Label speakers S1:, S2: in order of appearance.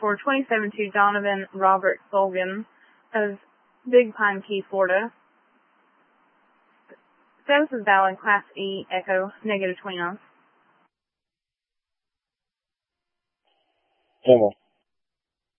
S1: for 2072 Donovan Robert Solgan of Big Pine Key, Florida. Status is valid, Class E, Echo, negative 20 knots.
S2: Camera.